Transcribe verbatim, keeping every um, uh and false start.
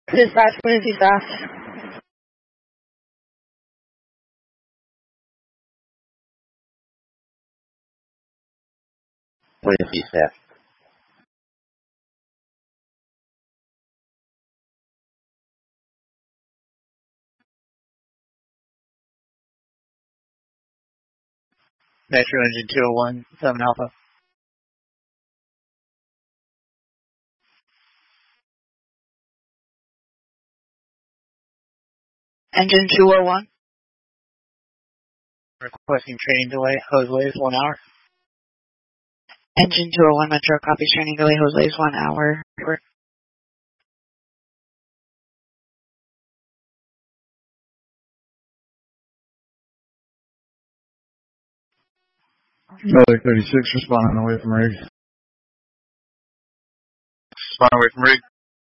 Dispatch, emergency staff. Emergency staff. Metro Engine two oh one, seven Alpha. Engine two oh one. Requesting training delay, hose lays one hour. Engine two oh one, Metro, copy training delay, hose lays one hour. Medic thirty-six responding away from rig. Responding away from rig.